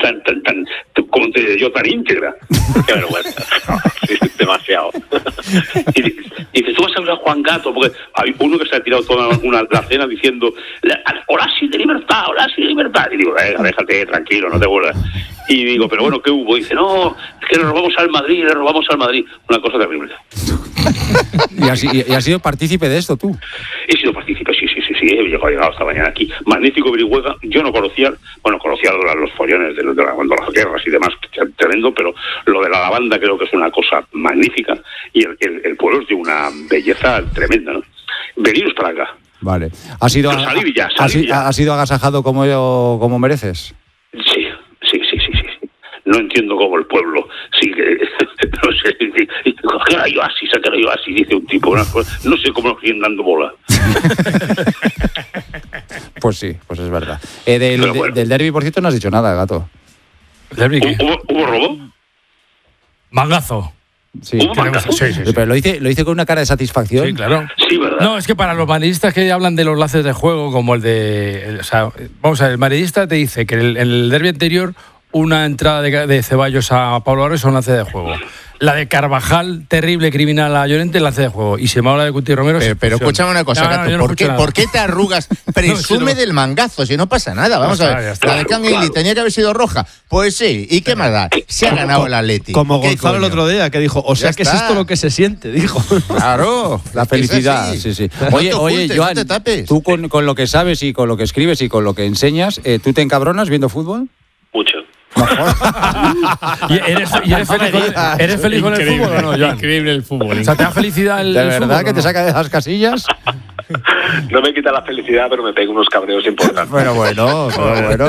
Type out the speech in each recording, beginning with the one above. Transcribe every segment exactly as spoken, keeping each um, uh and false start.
tan, tan, tan, como te digo yo, tan íntegra. Qué vergüenza. Sí, demasiado. Y dices, tú vas a ver a Juan Gato, porque hay uno que se ha tirado toda una, la cena diciendo, Horacio de libertad, Horacio de libertad. Y digo, eh, déjate, tranquilo, no te vuelvas. Y digo, pero bueno, ¿qué hubo? Y dice, no, es que le robamos al Madrid, le robamos al Madrid. Una cosa terrible. ¿Y has, y, y has sido partícipe de esto tú? He sido partícipe, sí, sí, sí, sí. He llegado esta mañana aquí. Magnífico Brihuega. Yo no conocía, bueno, conocía los follones de, de, la, de las guerras y demás, tremendo, pero lo de la lavanda creo que es una cosa magnífica. Y el, el, el pueblo es de una belleza tremenda, ¿no? Veniros para acá. Vale. ¿Has sido, ya, ya, has, has sido agasajado como, yo, como mereces? Sí, sí, sí, sí, sí. No entiendo cómo el pueblo sigue, no sé, ¿qué era yo así? ¿Qué era yo así? Dice un tipo, no, no sé cómo nos siguen dando bola. Pues sí, pues es verdad. Eh, del, bueno. de, del derbi, por cierto, no has dicho nada, Gato. ¿Derbi qué? ¿Hubo, ¿Hubo robo? Mangazo. Sí. ¿Hubo mangazo? Sí, sí, sí. Pero lo hice, lo hice con una cara de satisfacción. Sí, claro. Sí, ¿verdad? No, es que para los madridistas que hablan de los lances de juego, como el de... El, o sea, vamos a ver, el madridista te dice que en el, el derbi anterior una entrada de, de Ceballos a Pablo Ares es un lance de juego. La de Carvajal, terrible criminal a Llorente, lance de juego. Y se me habla de Cuti Romero. Pero, pero escúchame una cosa, no, Gato, no, no ¿por, qué, ¿por qué te arrugas? Presume no, si no... del mangazo, si no pasa nada. Vamos no, a ver, está, la de Kangili claro. tenía que haber sido roja. Pues sí, ¿y qué más da? Se ha ganado el Atleti. Como Gonzalo el otro día, que dijo, o sea que es esto lo que se siente, dijo. Claro, la felicidad, sí, sí. Oye, no oye, ocultes, Joan, no tú con, con lo que sabes y con lo que escribes y con lo que enseñas, eh, ¿tú te encabronas viendo fútbol? Mucho. ¿Y eres, y eres feliz, con, ¿eres feliz con el fútbol o no, Joan? Increíble el fútbol. O sea, ¿te da felicidad el, ¿De el verdad fútbol, que no? te saca de las casillas? No me quita la felicidad, pero me pega unos cabreos importantes. Bueno, bueno, pero bueno.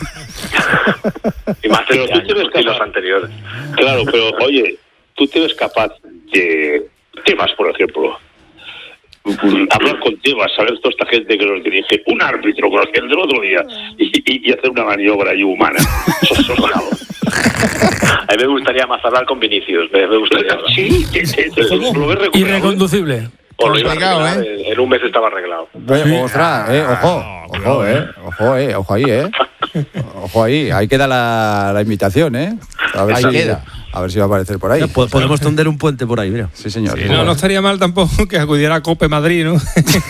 Y más pero tú te ves que los anteriores. Claro, pero oye, tú te ves capaz de temas, por ejemplo. Hablar con Tebas, saber toda esta gente que nos dirige, un árbitro con el del otro día y, y, y hacer una maniobra ahí humana. Eso, eso es bravo. A mí me gustaría más hablar con Vinicius. Me, me gustaría hablar. Sí, te, te, te, lo, lo ves recuperado. Irreconducible. O lo iba a arreglar, ¿eh? En un mes estaba arreglado. Sí. Ostras, eh, ojo, ojo, eh, ojo, eh, ojo ahí, eh. Ojo ahí, ahí queda la, la invitación, eh. A ver ahí si queda. A ver si va a aparecer por ahí. Podemos tender un puente por ahí, mira. Sí, señor. Sí, no, no estaría mal tampoco que acudiera a Cope Madrid, ¿no?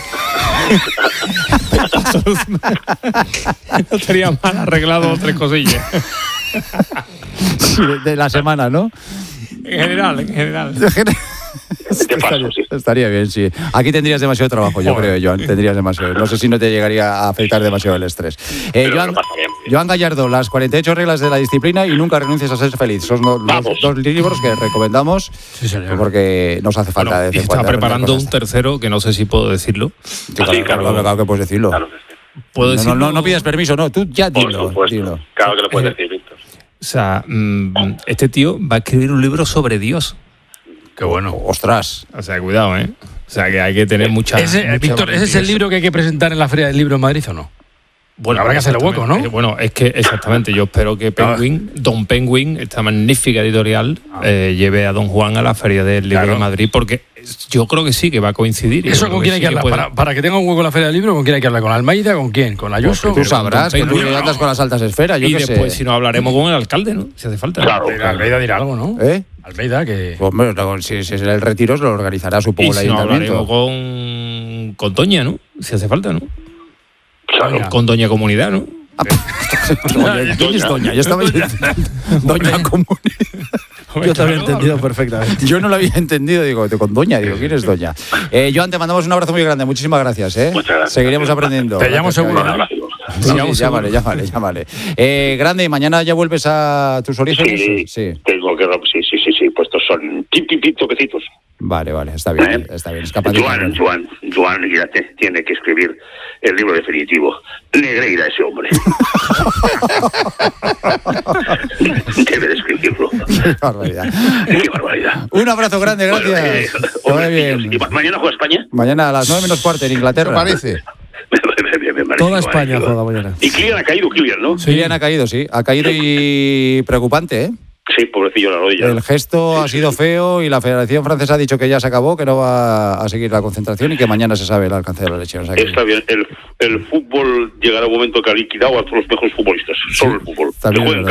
No estaría mal arreglado tres cosillas. Sí, de, de la semana, ¿no? En general, en general. Estaría, estaría bien, sí. Aquí tendrías demasiado trabajo, yo creo, Joan. Tendrías demasiado. No sé si no te llegaría a afectar demasiado el estrés. Eh, Joan, Joan Gallardo, las cuarenta y ocho reglas de la disciplina y nunca renuncies a ser feliz. Son los, los dos libros que recomendamos sí, porque nos hace falta. Bueno, de está preparando un tercero que no sé si puedo decirlo. Sí, claro, sí, claro, claro, claro que puedes decirlo. Claro que sí. ¿Puedo decirlo? No, no, no pidas permiso, no. Tú ya dilo. Por supuesto. Dilo. Claro que lo puedes decir, Víctor. O sea, este tío va a escribir un libro sobre Dios. Qué bueno. Ostras. O sea, cuidado, ¿eh? O sea, que hay que tener mucha... Ese, mucha Víctor, ¿ese es el libro que hay que presentar en la Feria del Libro en Madrid o no? Bueno, habrá que hacerle hueco, ¿no? Eh, bueno, es que exactamente, yo espero que Penguin, Don Penguin, esta magnífica editorial, eh, lleve a Don Juan a la Feria del Libro claro. de Madrid, porque yo creo que sí, que va a coincidir. ¿Eso con quién hay que hablar? Que para, para que tenga un hueco en la Feria del Libro, ¿con quién hay que hablar? ¿Con Almeida? ¿Con quién? ¿Con Ayuso? Pues tú sabrás, que tú le andas con las altas esferas, yo y qué sé. después, si no, hablaremos con el alcalde, ¿no? Si hace falta. Claro, ¿no? Almeida dirá algo, ¿no? ¿Eh? Almeida, que... Pues, bueno, si, si es el retiro, lo organizará, supongo, y el si ayuntamiento. No, hablaremos con, con Doña, ¿no? Si hace falta, ¿no? Claro. Con Doña Comunidad, ¿no? Doña, ¿quién es Doña? Yo estaba Doña, Doña Comunidad. Yo te había entendido perfectamente. Yo no lo había entendido, digo, con Doña, digo, ¿quién es Doña? Eh, Joan, te mandamos un abrazo muy grande, muchísimas gracias, ¿eh? Muchas gracias. Seguiremos aprendiendo. Te llamo seguro. Sí, sí, llámale, llámale, llámale. Eh, grande, ¿mañana ya vuelves a tus orígenes? Sí, sí. Tengo que, sí, sí, sí, sí, pues estos son tip, tip, tip, toquecitos. Vale, vale, está bien, ¿Eh? está bien. Es capaz de Joan, Joan, Joan, fíjate, tiene que escribir el libro definitivo. Negreira ese hombre. Debe de escribirlo. Qué barbaridad. Qué barbaridad. Un abrazo grande, gracias. Bueno, eh, hombre, bien. ¿Y mañana juega España? Mañana a las nueve menos cuarto en Inglaterra. ¿Te parece? Toda España juega mañana. Y Kylian ha caído, Kylian, ¿no? Sí. Kylian ha caído, sí. Ha caído y preocupante, ¿eh? Sí, pobrecillo la rodilla. El gesto sí, ha sido sí. feo y la Federación Francesa ha dicho que ya se acabó, que no va a seguir la concentración y que mañana se sabe el alcance de la lesión. O sea que... Está bien. El, el fútbol llegará un momento que ha liquidado a todos los mejores futbolistas. Solo sí, el fútbol.